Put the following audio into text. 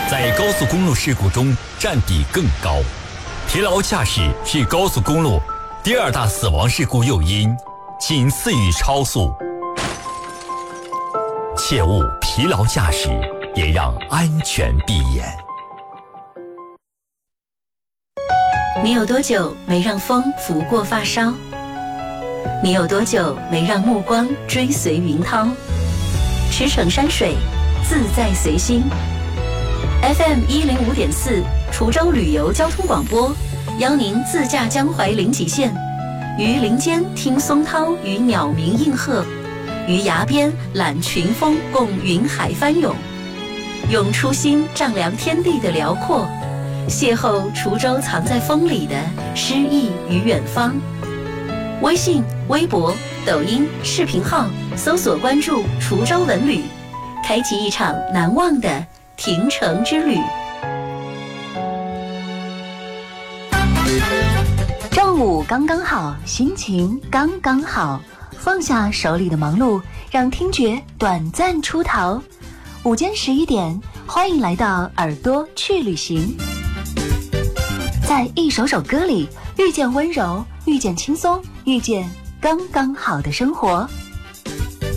在高速公路事故中占比更高。疲劳驾驶是高速公路第2大死亡事故诱因，仅次于超速。切勿疲劳驾驶，也让安全闭眼。 你有多久没让风拂过发梢？你有多久没让目光追随云涛？驰骋山水，自在随心。FM 105.4，滁州旅游交通广播，邀您自驾江淮临济县，于林间听松涛与鸟鸣应和，于崖边览群峰共云海翻涌，用初心丈量天地的辽阔，邂逅滁州藏在风里的诗意与远方。微信、微博、抖音、视频号搜索关注滁州文旅，开启一场难忘的停城之旅。 正午刚刚好，心情刚刚好，放下手里的忙碌，让听觉短暂出逃。午间11点，欢迎来到耳朵去旅行。在一首首歌里遇见温柔，遇见轻松，遇见刚刚好的生活。